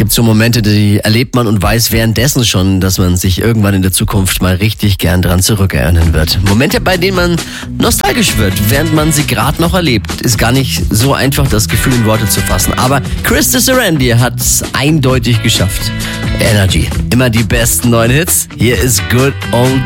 Gibt so Momente, die erlebt man und weiß währenddessen schon, dass man sich irgendwann in der Zukunft mal richtig gern dran zurückerinnern wird. Momente, bei denen man nostalgisch wird, während man sie gerade noch erlebt. Ist gar nicht so einfach, das Gefühl in Worte zu fassen. Aber Krista Sarandí hat es eindeutig geschafft. Energy. Immer die besten neuen Hits. Hier ist Good Old